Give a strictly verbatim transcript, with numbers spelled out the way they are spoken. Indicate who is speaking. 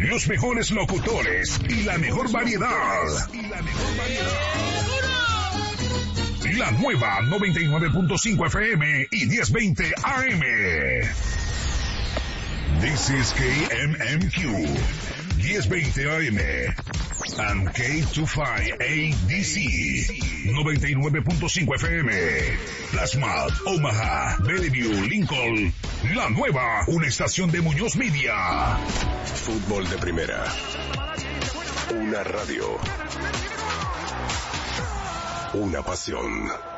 Speaker 1: Los mejores locutores y la mejor variedad. Y la mejor variedad. La nueva noventa y nueve punto cinco F M y diez veinte A M. This is K M M Q, diez veinte A M, and K veinticinco A D C, noventa y nueve punto cinco F M. Plasma, Omaha, Bellevue, Lincoln. La nueva, una estación de Muñoz Media.
Speaker 2: Fútbol de primera. Una radio. Una pasión.